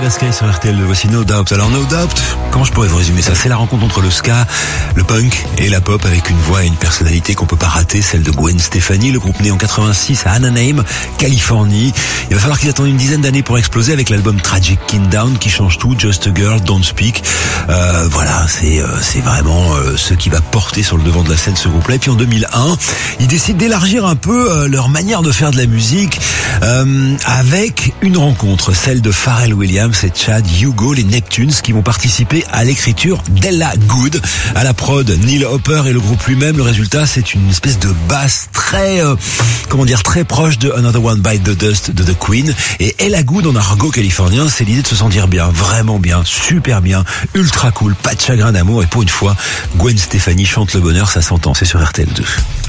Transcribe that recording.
Nadia Sky sur RTL, voici No Doubt. Alors No Doubt, comment je pourrais vous résumer ça? C'est la rencontre entre le ska, le punk et la pop avec une voix et une personnalité qu'on peut pas rater, celle de Gwen Stefani. Le groupe né en 86 à Anaheim, Californie. Il va falloir qu'ils attendent une dizaine d'années pour exploser avec l'album Tragic Kingdown qui change tout, Just a Girl, Don't Speak. Voilà, c'est vraiment ce qui va porter sur le devant de la scène ce groupe-là. Et puis en 2001, ils décident d'élargir un peu leur manière de faire de la musique avec une rencontre, celle de Pharrell Williams et Chad Hugo, les Neptunes, qui vont participer à l'écriture d'Ella Good. À la prod, Neil Hopper et le groupe lui-même. Le résultat, c'est une espèce de basse très proche de Another One Bite the Dust de The Queen. Et Ella Good en argot californien, c'est l'idée de se sentir bien, vraiment bien, super bien, ultra cool, pas de chagrin d'amour. Et pour une fois, Gwen Stefani chante le bonheur, ça s'entend, c'est sur RTL2.